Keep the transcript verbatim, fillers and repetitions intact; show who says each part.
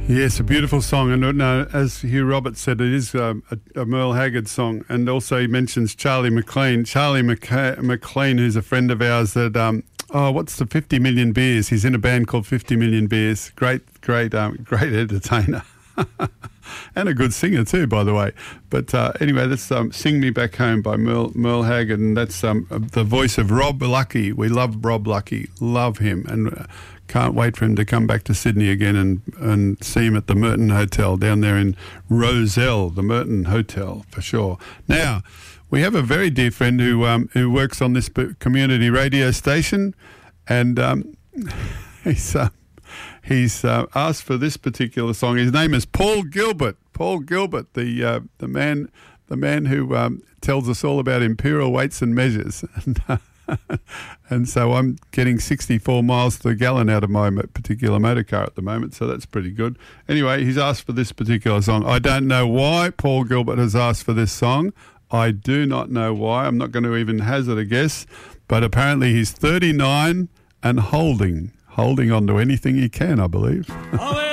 Speaker 1: Yes, a beautiful song, and no, as Hugh Roberts said, it is um, a, a Merle Haggard song. And also he mentions Charlie McLean, Charlie McCa- McLean, who's a friend of ours. That um, oh, what's the fifty million Beers? He's in a band called fifty million Beers. Great, great, um, great entertainer, and a good singer too, by the way. But uh, anyway, that's um, "Sing Me Back Home" by Merle, Merle Haggard, and that's um, the voice of Rob Lucky. We love Rob Lucky, love him, and. Uh, Can't wait for him to come back to Sydney again and, and see him at the Merton Hotel down there in Rozelle, the Merton Hotel for sure. Now, we have a very dear friend who um, who works on this community radio station, and um, he's uh, he's uh, asked for this particular song. His name is Paul Gilbert. Paul Gilbert, the uh, the man the man who um, tells us all about imperial weights and measures. And, uh, and so I'm getting sixty-four miles to the gallon out of my particular motor car at the moment, so that's pretty good. Anyway, he's asked for this particular song. I don't know why Paul Gilbert has asked for this song. I do not know why. I'm not going to even hazard a guess, but apparently he's thirty-nine and holding, holding on to anything he can, I believe.